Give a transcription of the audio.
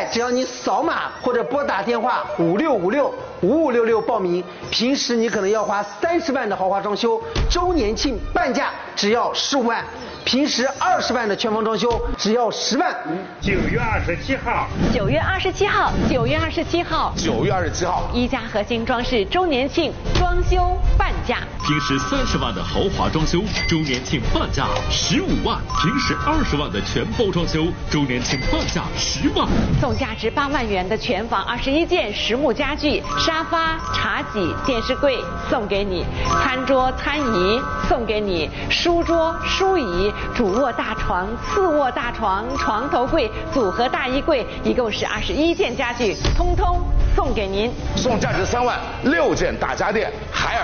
只要你扫码或者拨打电话56565566报名，平时你可能要花30万的豪华装修，周年庆半价只要15万，平时20万的全房装修只要10万。 9月27号 ，9月27号，9月27号 ，9月27号， 一家核心装饰周年庆装修半价， 平时30万的豪华装修，周年庆半价15万；平时20万的全包装修，周年庆半价10万。 送价值8万元的全房21件实木家具、沙发、茶几、电视柜送给你，餐桌、餐椅送给你，书桌、书椅、主卧大床、次卧大床、床头柜、组合大衣柜，一共是21件家具，通通送给您。 送价值3万6件大家电，海尔。